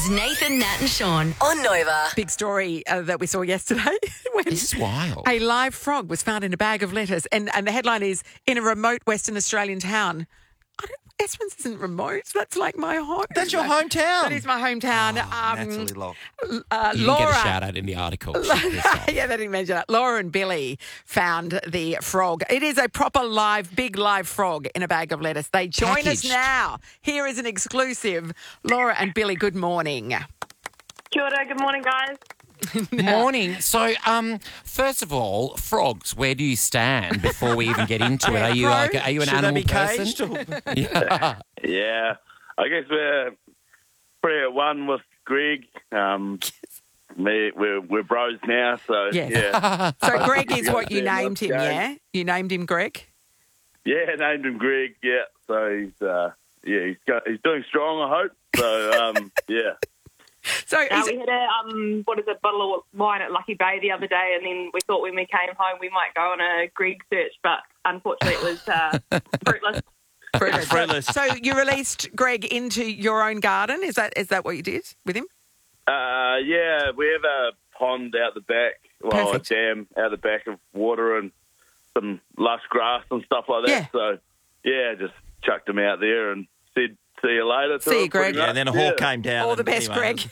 is Nathan, Nat and Sean on Nova. Big story that we saw yesterday. When This is wild. a live frog was found in a bag of lettuce. And the headline is, in a remote Western Australian town. Esperance isn't remote. That's like my home. That's your hometown. That is my hometown. Natalie Locke. You Laura. didn't get a shout out in the article. Yeah, they didn't mention that. Laura and Billy found the frog. It is a proper big live frog in a bag of lettuce. They join us Packaged. now. Here is an exclusive. Laura and Billy, good morning. Kia ora, good morning, guys. Morning. So, first of all, frogs, where do you stand before we even get into it? Are you an Should they animal be person? caged? Or- Yeah. Yeah, I guess we're pretty at one with Greg. We're bros now, so Yes. yeah. So Greg is what you Yeah, named him, okay. yeah? You named him Greg? Yeah, named him Greg. Yeah, so he's doing strong. I hope. So yeah. So We is had a bottle of wine at Lucky Bay the other day, and then we thought when we came home we might go on a Greg search, but unfortunately it was fruitless. Fruitless. So you released Greg into your own garden? Is that what you did with him? Yeah, we have a pond out the back. Well, Perfect. a dam out the back of water and some lush grass and stuff like that. Yeah. So yeah, just chucked him out there and said, "See you later." See you, Greg. Yeah, and then a hawk came down. All the and best, anyway, Greg.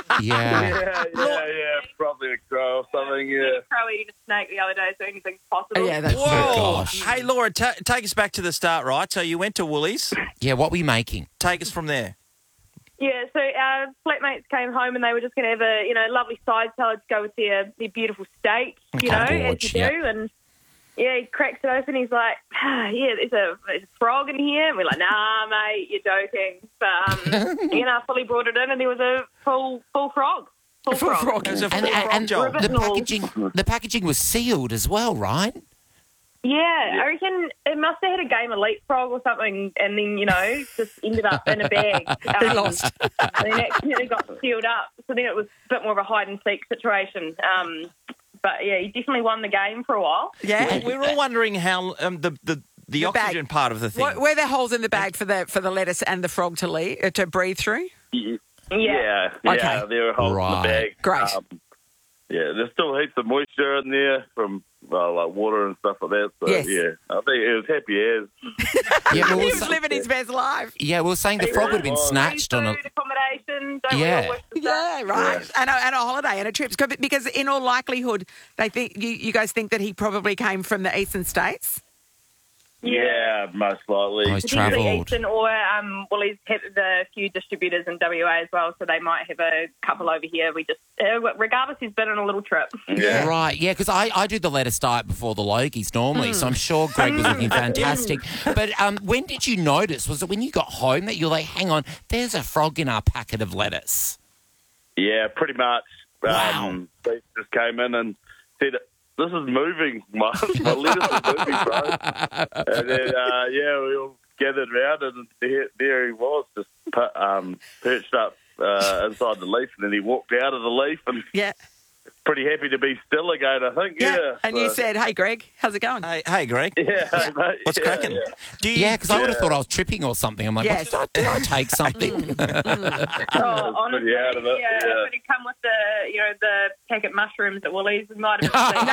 Yeah. Yeah, probably a crow or something. Yeah. Crow eating a snake the other day, so anything's possible. Yeah, that's Whoa! gosh. Hey, Laura, take us back to the start, right? So you went to Woolies. Yeah, what were you making? Take us from there. Yeah, so our flatmates came home and they were just going to have a lovely side salad to go with their beautiful steak, Okay, as gorge, you yeah. do. And yeah, he cracks it open. He's like, there's a frog in here. And we're like, nah, mate, you're joking. But fully brought it in, and there was a full frog. Full frog. It was a full And frog job. the packaging was sealed as well, right? Yeah, I reckon it must have had a game of leapfrog or something, and then, just ended up in a bag. They lost. And then accidentally got sealed up. So then it was a bit more of a hide-and-seek situation. But, yeah, he definitely won the game for a while. Yeah. We're all wondering how the bag. oxygen part of the thing. Were there holes in the bag for the lettuce and the frog to breathe through? Yeah. Okay. There were holes in Right. the bag. Great. Yeah, there's still heaps of moisture in there from like water and stuff like that. So Yes. yeah, I think it was happy as. Yeah, He was living his best life. we were saying the frog would have been snatched on a... Food, accommodation, don't Yeah. we all wish for Yeah, stuff? right. And a holiday and a trip. Because in all likelihood, they think you guys think that he probably came from the eastern states? Yeah, most likely. Oh, he's Potentially travelled. Eastern or Woolies have a few distributors in WA as well, so they might have a couple over here. We just, regardless, he's been on a little trip. Yeah. Right, yeah, because I do the lettuce diet before the Logies normally, so I'm sure Greg was looking fantastic. But when did you notice? Was it when you got home that you're like, hang on, there's a frog in our packet of lettuce? Yeah, pretty much. Wow. They just came in and said, "This is moving. My lettuce is moving, bro." And then, we all gathered around, and there he was, just perched up inside the leaf, and then he walked out of the leaf, and Yeah. pretty happy to be still again, I think. Yeah. And you So- said, hey, Greg, how's it going? Hey, Greg. Yeah, mate. What's yeah, cracking? yeah. Do you, Yeah, because I would have thought I was tripping or something. I'm like, Yes. did I take something? Honestly, pretty out of it, yeah, yeah. if it had come with the packet mushrooms at Woolies, it might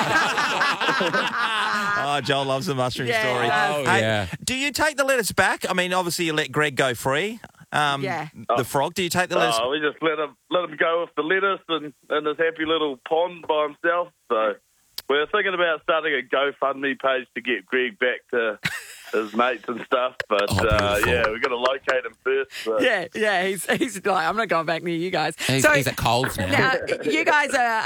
have been Oh, Joel loves the mushroom Yeah. story. Oh, Hey, yeah. Do you take the lettuce back? I mean, obviously you let Greg go free. Yeah. The frog. Do you take the lettuce? We just let him go with the lettuce and this happy little pond by himself. So we're thinking about starting a GoFundMe page to get Greg back to his mates and stuff. But beautiful. we've got to locate him first. So. Yeah, he's like, I'm not going back near you guys. He's at Coles now. Now, you guys are,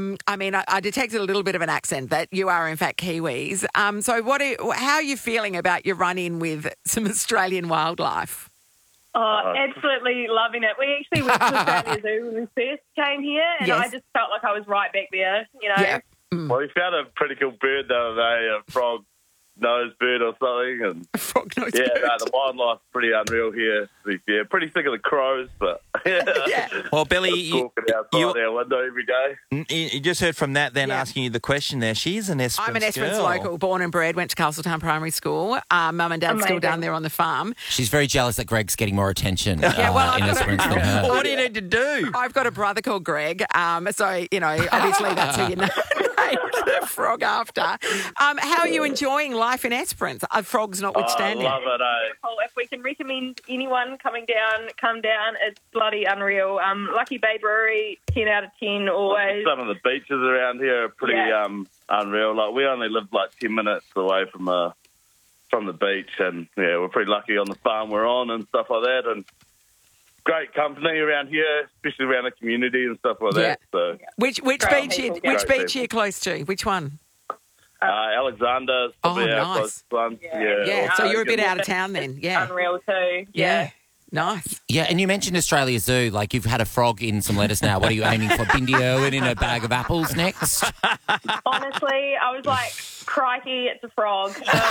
I detected a little bit of an accent that you are, in fact, Kiwis. So how are you feeling about your run-in with some Australian wildlife? Oh, absolutely loving it. We actually went to Australia Zoo when we first came here, and Yes. I just felt like I was right back there, Yeah. Well, we found a pretty cool bird the other day, a frog, nose bird or something. And A frog nose yeah, bird. no, the wildlife's pretty unreal here, to be fair. Pretty sick of the crows, but Yeah. Well, Billy, walking outside our window every day. you just heard from that then Yeah. asking you the question there. She's an Esperance I'm an Esperance girl. local, born and bred, went to Castletown Primary School. Mum and Dad still Amazing. down there on the farm. She's very jealous that Greg's getting more attention Yeah, well, I've in got Esperance than her. What do you need to do? I've got a brother called Greg, so, you know, obviously that's who you know the frog after. How are you enjoying life in Esperance, frogs notwithstanding? I love it, eh? If we can recommend anyone come down, it's bloody unreal. Lucky Bay Brewery, 10 out of 10 always. Some of the beaches around here are pretty unreal. Like, we only live like 10 minutes away from the beach, and yeah, we're pretty lucky on the farm we're on and stuff like that. And great company around here, especially around the community and stuff like that. So Which Great beach? people, Which great beach are you close to? Which one? Alexander's probably our nice. closest one. Yeah, so you're a bit out of town then. Yeah, Unreal too. yeah, nice. Yeah, and you mentioned Australia Zoo. Like, you've had a frog in some lettuce now. What are you aiming for? Bindi Irwin in a bag of apples next? Honestly, I was like, crikey, it's a frog.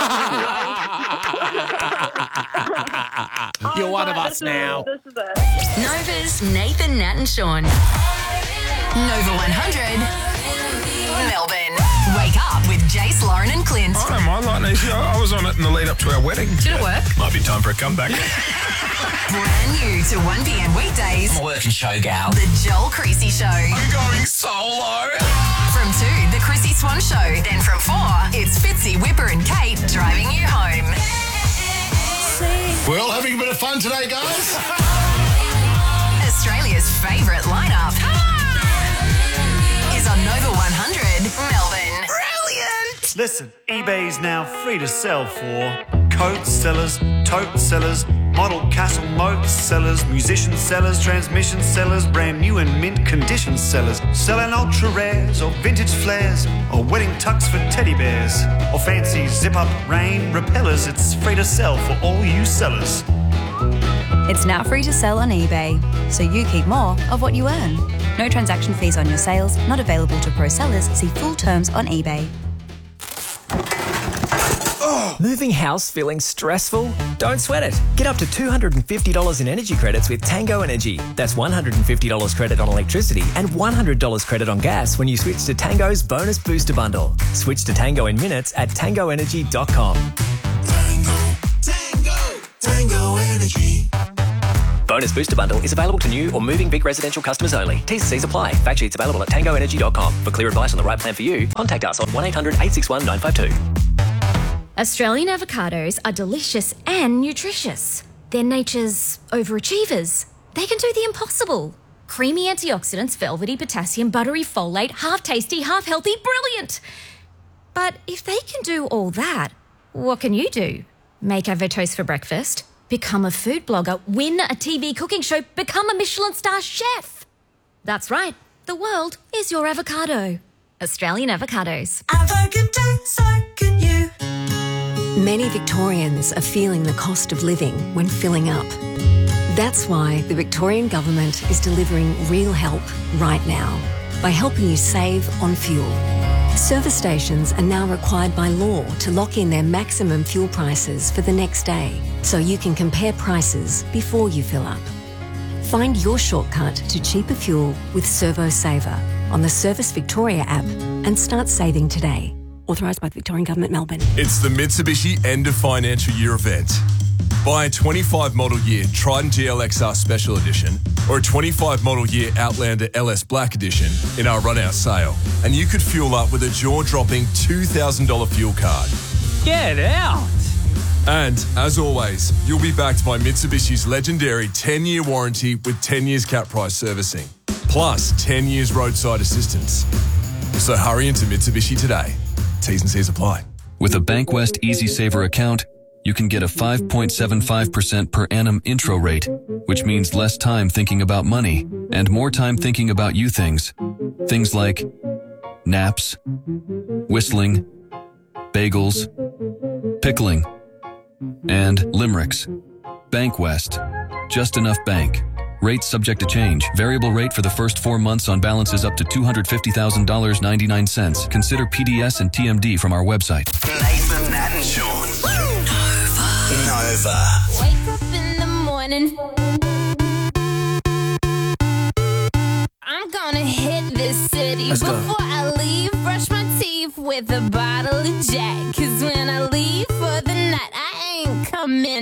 You're one of us now. This is it. Nova's Nathan, Nat and Sean. Nova 100. Melbourne. Wake up with Jace, Lauren and Clint. I don't mind Lightning Easy. I was on it in the lead up to our wedding. Did it work? Might be time for a comeback. Brand new to 1 p.m. weekdays. I'm a working show gal. The Joel Creasy Show. I'm going solo. From 2, The Chrissy Swan Show. Then from 4, it's Fitzy, Whipper and Kate driving you home. Well, having a bit of fun today, guys. Australia's favourite lineup is on Nova 100 Melbourne. Brilliant! Listen, eBay's now free to sell for coat sellers, tote sellers, model castle moat sellers, musician sellers, transmission sellers, brand new and mint condition sellers, selling ultra rares or vintage flares or wedding tux for teddy bears or fancy zip up rain repellers. It's free to sell for all you sellers. It's now free to sell on eBay, so you keep more of what you earn. No transaction fees on your sales, not available to pro sellers. See full terms on eBay. Moving house feeling stressful? Don't sweat it. Get up to $250 in energy credits with Tango Energy. That's $150 credit on electricity and $100 credit on gas when you switch to Tango's Bonus Booster Bundle. Switch to Tango in minutes at tangoenergy.com. Tango Energy. Bonus Booster Bundle is available to new or moving big residential customers only. T's and C's apply. Fact sheets available at tangoenergy.com. For clear advice on the right plan for you, contact us on 1-800-861-952. Australian avocados are delicious and nutritious. They're nature's overachievers. They can do the impossible. Creamy antioxidants, velvety potassium, buttery folate, half tasty, half healthy, brilliant. But if they can do all that, what can you do? Make avotoast for breakfast, become a food blogger, win a TV cooking show, become a Michelin star chef. That's right, the world is your avocado. Australian avocados. Avocado, so can you. Many Victorians are feeling the cost of living when filling up. That's why the Victorian Government is delivering real help right now by helping you save on fuel. Service stations are now required by law to lock in their maximum fuel prices for the next day, so you can compare prices before you fill up. Find your shortcut to cheaper fuel with Servo Saver on the Service Victoria app and start saving today. Authorised by the Victorian Government, Melbourne. It's the Mitsubishi End of Financial Year event. Buy a 25 model year Trident GLXR Special Edition or a 25 model year Outlander LS Black Edition in our run-out sale, and you could fuel up with a jaw-dropping $2,000 fuel card. Get out! And, as always, you'll be backed by Mitsubishi's legendary 10-year warranty with 10 years cap price servicing, plus 10 years roadside assistance. So hurry into Mitsubishi today. T's and C's apply. With a Bankwest Easy Saver account, you can get a 5.75% per annum intro rate, which means less time thinking about money and more time thinking about you things. Things like naps, whistling, bagels, pickling, and limericks. Bankwest. Just enough bank. Rates subject to change. Variable rate for the first 4 months on balances up to $250,000.99. Consider PDS and TMD from our website. Nathan, Nat and Sean. Nova. Wake up in the morning. I'm gonna hit this city. Let's go. Before I leave, brush my teeth with a bottle of Jack. 'Cause when I leave for the night, I ain't coming